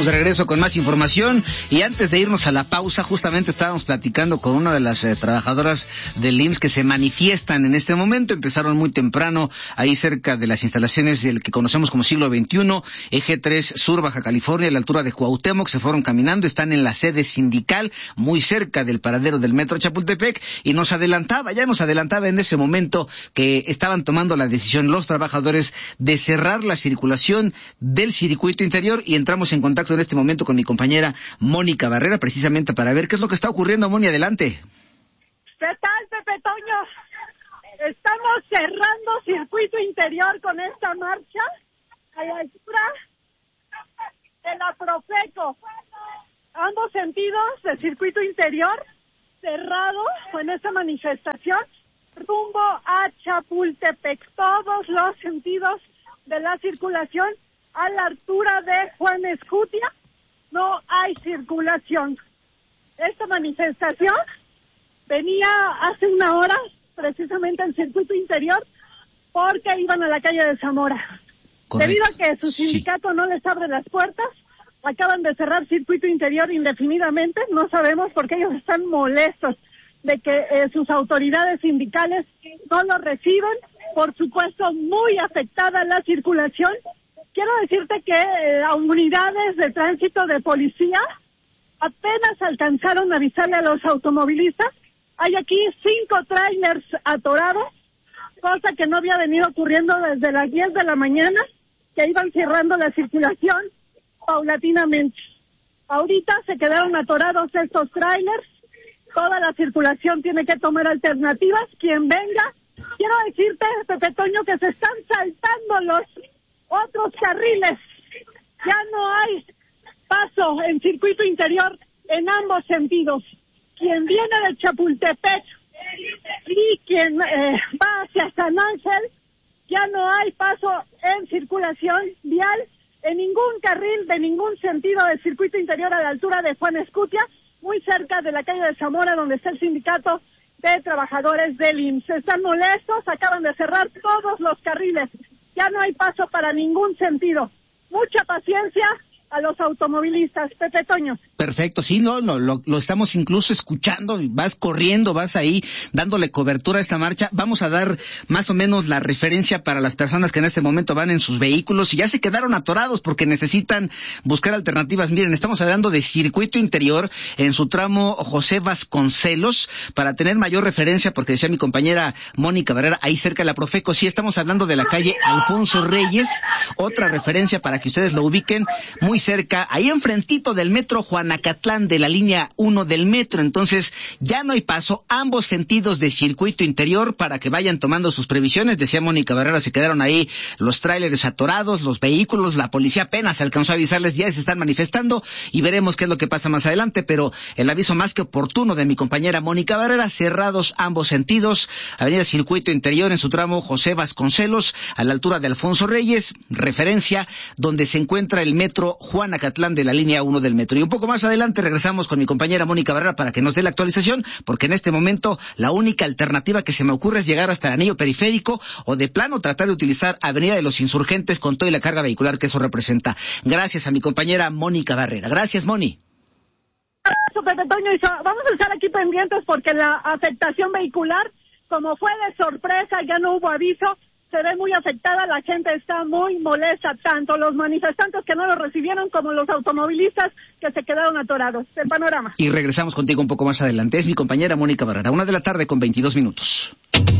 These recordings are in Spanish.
estamos de regreso con más información y antes de irnos a la pausa, justamente estábamos platicando con una de las trabajadoras del IMSS que se manifiestan en este momento. Empezaron muy temprano ahí cerca de las instalaciones del que conocemos como siglo XXI, Eje 3 Sur, Baja California, a la altura de Cuauhtémoc. Se fueron caminando, están en la sede sindical, muy cerca del paradero del metro Chapultepec, y nos adelantaba en ese momento que estaban tomando la decisión los trabajadores de cerrar la circulación del circuito interior, y entramos en contacto en este momento con mi compañera Mónica Barrera precisamente para ver qué es lo que está ocurriendo. Moni, adelante. ¿Qué tal, Pepe Toño? Estamos cerrando circuito interior con esta marcha a la altura de la Profeco. Ambos sentidos del circuito interior cerrado en esta manifestación rumbo a Chapultepec. Todos los sentidos de la circulación a la altura de Juan Escutia no hay circulación. Esta manifestación venía hace una hora precisamente al circuito interior porque iban a la calle de Zamora. Correcto. Debido a que su sindicato no les abre las puertas, acaban de cerrar circuito interior indefinidamente. No sabemos por qué ellos están molestos de que sus autoridades sindicales no lo reciben. Por supuesto, muy afectada la circulación. Quiero decirte que unidades de tránsito de policía apenas alcanzaron a avisarle a los automovilistas. Hay aquí 5 trailers atorados, cosa que no había venido ocurriendo desde las 10 de la mañana, que iban cerrando la circulación paulatinamente. Ahorita se quedaron atorados estos trailers. Toda la circulación tiene que tomar alternativas. Quien venga, quiero decirte, Pepe Toño, que se están saltando los otros carriles. Ya no hay paso en circuito interior en ambos sentidos. Quien viene de Chapultepec y quien va hacia San Ángel, ya no hay paso en circulación vial en ningún carril de ningún sentido del circuito interior a la altura de Juan Escutia, muy cerca de la calle de Zamora, donde está el sindicato de trabajadores del IMSS. Están molestos, acaban de cerrar todos los carriles. Ya no hay paso para ningún sentido. Mucha paciencia a los automovilistas. Pepe Toño. Perfecto, sí, lo estamos incluso escuchando, vas corriendo, vas ahí dándole cobertura a esta marcha. Vamos a dar más o menos la referencia para las personas que en este momento van en sus vehículos y ya se quedaron atorados porque necesitan buscar alternativas. Miren, estamos hablando de circuito interior en su tramo José Vasconcelos, para tener mayor referencia, porque decía mi compañera Mónica Barrera, ahí cerca de la Profeco, sí estamos hablando de la calle Alfonso Reyes, otra referencia para que ustedes lo ubiquen, muy cerca, ahí enfrentito del metro Juanacatlán, de la línea 1 del metro. Entonces ya no hay paso, ambos sentidos de circuito interior, para que vayan tomando sus previsiones. Decía Mónica Barrera, se quedaron ahí los tráileres atorados, los vehículos, la policía apenas alcanzó a avisarles, ya se están manifestando y veremos qué es lo que pasa más adelante, pero el aviso más que oportuno de mi compañera Mónica Barrera: cerrados ambos sentidos, avenida Circuito Interior en su tramo José Vasconcelos, a la altura de Alfonso Reyes, referencia donde se encuentra el metro Juanacatlán de la línea 1 del metro. Y un poco más adelante regresamos con mi compañera Mónica Barrera para que nos dé la actualización, porque en este momento la única alternativa que se me ocurre es llegar hasta el anillo periférico o de plano tratar de utilizar Avenida de los Insurgentes con toda la carga vehicular que eso representa. Gracias a mi compañera Mónica Barrera. Gracias, Moni. Pepe Toño, vamos a estar aquí pendientes porque la afectación vehicular, como fue de sorpresa, ya no hubo aviso, se ve muy afectada, la gente está muy molesta, tanto los manifestantes que no lo recibieron como los automovilistas que se quedaron atorados. El panorama. Y regresamos contigo un poco más adelante. Es mi compañera Mónica Barrera, 1:00 con 22 minutos.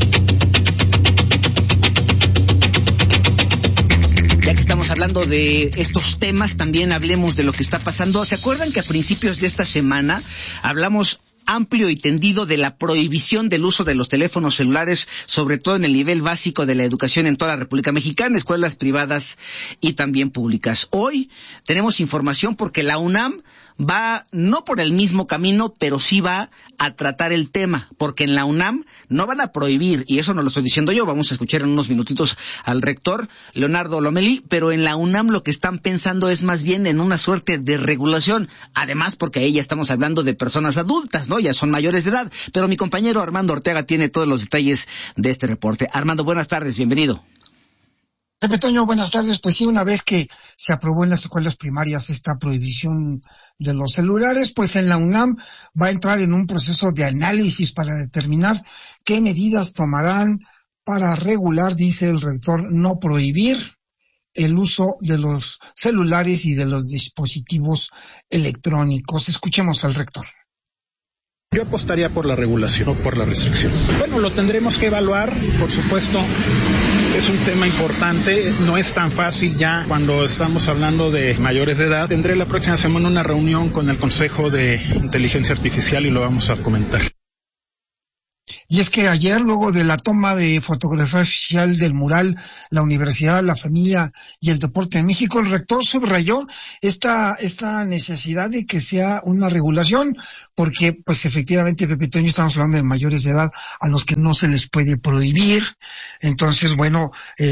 Ya que estamos hablando de estos temas, también hablemos de lo que está pasando. ¿Se acuerdan que a principios de esta semana hablamos amplio y tendido de la prohibición del uso de los teléfonos celulares, sobre todo en el nivel básico de la educación en toda la República Mexicana, escuelas privadas y también públicas? Hoy tenemos información porque la UNAM va no por el mismo camino, pero sí va a tratar el tema, porque en la UNAM no van a prohibir, y eso no lo estoy diciendo yo, vamos a escuchar en unos minutitos al rector Leonardo Lomelí, pero en la UNAM lo que están pensando es más bien en una suerte de regulación, además porque ahí ya estamos hablando de personas adultas, ¿no? Ya son mayores de edad, pero mi compañero Armando Ortega tiene todos los detalles de este reporte. Armando, buenas tardes, bienvenido. Pepe Toño, buenas tardes. Pues sí, una vez que se aprobó en las escuelas primarias esta prohibición de los celulares, pues en la UNAM va a entrar en un proceso de análisis para determinar qué medidas tomarán para regular, dice el rector, no prohibir el uso de los celulares y de los dispositivos electrónicos. Escuchemos al rector. Yo apostaría por la regulación, no por la restricción. Bueno, lo tendremos que evaluar, por supuesto. Es un tema importante, no es tan fácil ya cuando estamos hablando de mayores de edad. Tendré la próxima semana una reunión con el Consejo de Inteligencia Artificial y lo vamos a comentar. Y es que ayer, luego de la toma de fotografía oficial del mural La Universidad, la Familia y el Deporte de México, el rector subrayó esta necesidad de que sea una regulación, porque pues efectivamente, Pepe Toño, estamos hablando de mayores de edad a los que no se les puede prohibir. Entonces, bueno,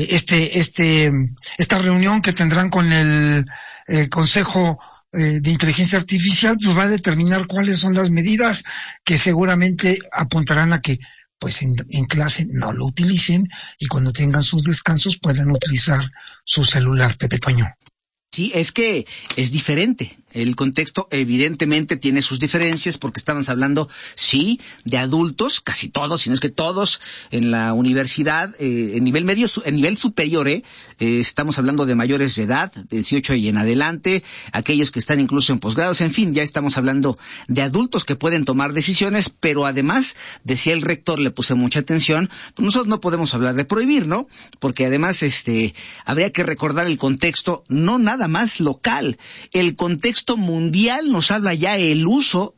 esta reunión que tendrán con el Consejo de Inteligencia Artificial, pues va a determinar cuáles son las medidas que seguramente apuntarán a que pues en clase no lo utilicen y cuando tengan sus descansos puedan utilizar su celular. Pepe Toño. Sí, es que es diferente. El contexto evidentemente tiene sus diferencias porque estamos hablando, sí, de adultos, casi todos, si no es que todos, en la universidad, en nivel medio, en nivel superior, estamos hablando de mayores de edad, de 18 y en adelante, aquellos que están incluso en posgrados, en fin, ya estamos hablando de adultos que pueden tomar decisiones, pero además, decía el rector, le puse mucha atención, pues nosotros no podemos hablar de prohibir, ¿no? Porque además, habría que recordar el contexto, no nada más local, el contexto mundial nos habla ya del uso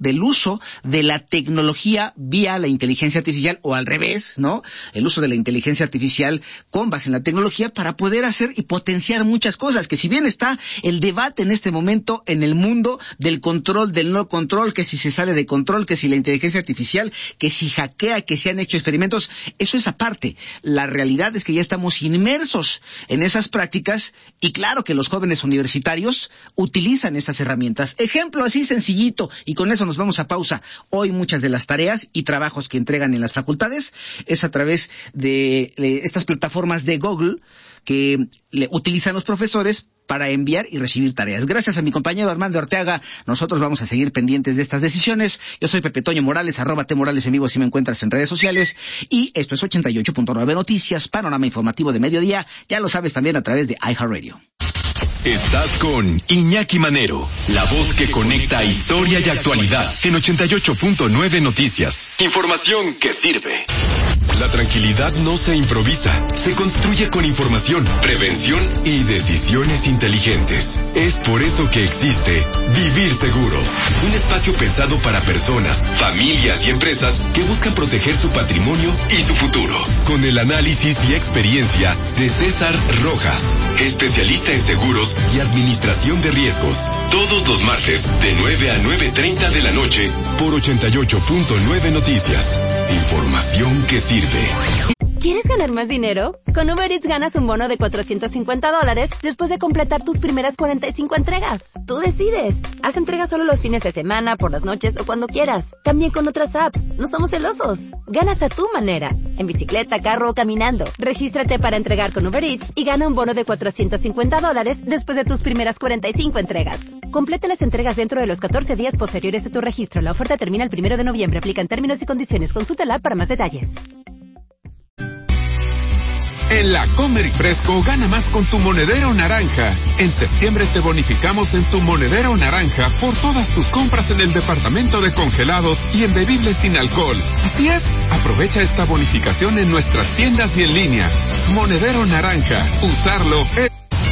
de la tecnología vía la inteligencia artificial, o al revés, ¿no? El uso de la inteligencia artificial con base en la tecnología para poder hacer y potenciar muchas cosas, que si bien está el debate en este momento en el mundo del control, del no control, que si se sale de control, que si la inteligencia artificial, que si hackea, que se han hecho experimentos, eso es aparte. La realidad es que ya estamos inmersos en esas prácticas y claro que los jóvenes universitarios utilizan esas herramientas. Ejemplo así sencillito, y con eso nos vamos a pausa. Hoy muchas de las tareas y trabajos que entregan en las facultades es a través de estas plataformas de Google que utilizan los profesores para enviar y recibir tareas. Gracias a mi compañero Armando Arteaga, nosotros vamos a seguir pendientes de estas decisiones. Yo soy Pepe Toño Morales, @T_Morales en vivo si me encuentras en redes sociales, y esto es 88.9 Noticias, panorama informativo de mediodía, ya lo sabes también a través de iHeartRadio. Estás con Iñaki Manero, la voz que conecta historia y actualidad en 88.9 Noticias. Información que sirve. La tranquilidad no se improvisa, se construye con información, prevención y decisiones inteligentes. Es por eso que existe Vivir Seguros, un espacio pensado para personas, familias y empresas que buscan proteger su patrimonio y su futuro. Con el análisis y experiencia de César Rojas, especialista en seguros y administración de riesgos. Todos los martes de 9 a 9:30 de la noche por 88.9 Noticias. Información que sirve. ¿Quieres ganar más dinero? Con Uber Eats ganas un bono de $450 después de completar tus primeras 45 entregas. Tú decides. Haz entregas solo los fines de semana, por las noches o cuando quieras. También con otras apps. No somos celosos. Ganas a tu manera. En bicicleta, carro o caminando. Regístrate para entregar con Uber Eats y gana un bono de $450 después de tus primeras 45 entregas. Completa las entregas dentro de los 14 días posteriores a tu registro. La oferta termina el 1 de noviembre. Aplican términos y condiciones. Consúltala para más detalles. En la Comer y Fresco gana más con tu monedero naranja. En septiembre te bonificamos en tu monedero naranja por todas tus compras en el departamento de congelados y en bebibles sin alcohol. Así es, aprovecha esta bonificación en nuestras tiendas y en línea. Monedero naranja, usarlo es...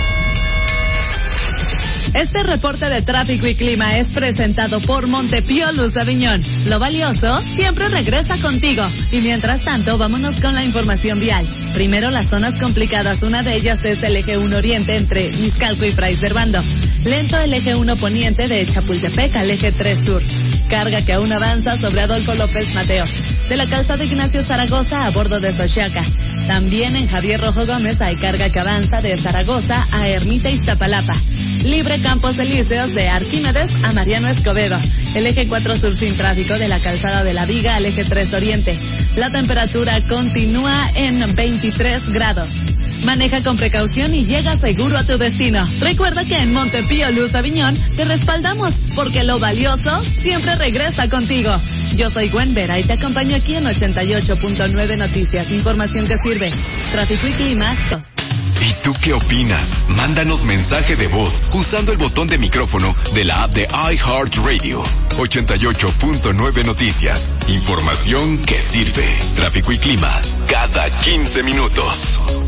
Este reporte de tráfico y clima es presentado por Montepío Luz Aviñón. Lo valioso siempre regresa contigo. Y mientras tanto, vámonos con la información vial. Primero, las zonas complicadas. Una de ellas es el eje 1 Oriente entre Miscalco y Fray Servando. Lento el eje 1 Poniente de Chapultepec al eje 3 Sur. Carga que aún avanza sobre Adolfo López Mateo. De la calzada Ignacio Zaragoza a bordo de Xochiaca. También en Javier Rojo Gómez hay carga que avanza de Zaragoza a Ermita Iztapalapa. Libre Campos Elíseos de Arquímedes a Mariano Escobedo. El eje 4 Sur sin tráfico de la calzada de la Viga al eje 3 Oriente. La temperatura continúa en 23 grados. Maneja con precaución y llega seguro a tu destino. Recuerda que en Montepío Luz Aviñón te respaldamos porque lo valioso siempre regresa contigo. Yo soy Gwen Vera y te acompaño aquí en 88.9 Noticias. Información que sirve. Tráfico y clima 2. ¿Y tú qué opinas? Mándanos mensaje de voz usando el botón de micrófono de la app de iHeartRadio. 88.9 Noticias. Información que sirve. Tráfico y clima cada 15 minutos.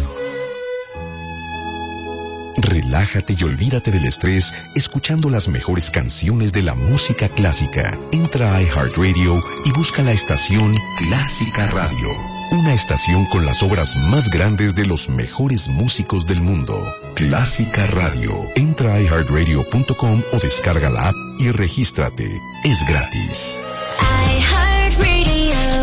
Relájate y olvídate del estrés escuchando las mejores canciones de la música clásica. Entra a iHeartRadio y busca la estación Clásica Radio. Una estación con las obras más grandes de los mejores músicos del mundo. Clásica Radio. Entra a iHeartRadio.com o descarga la app y regístrate. Es gratis. iHeartRadio.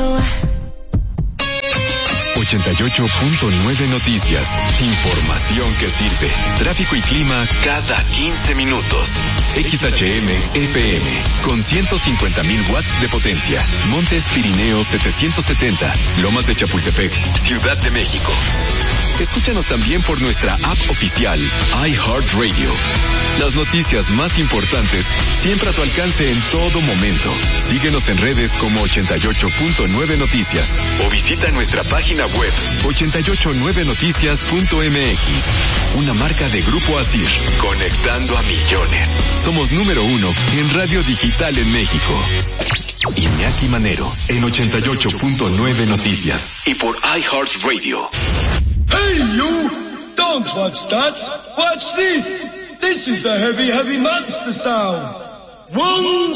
88.9 Noticias. Información que sirve. Tráfico y clima cada 15 minutos. XHM FM con 150,000 watts de potencia. Montes Pirineos 770. Lomas de Chapultepec, Ciudad de México. Escúchanos también por nuestra app oficial iHeartRadio. Las noticias más importantes siempre a tu alcance en todo momento. Síguenos en redes como 88.9 Noticias o visita nuestra página web 889noticias.mx. Una marca de Grupo Asir, conectando a millones. Somos número 1 en radio digital en México. Iñaki Manero en 88.9 Noticias y por iHeartRadio. Hey you! Don't watch that! Watch this! This is the heavy, heavy monster sound! 1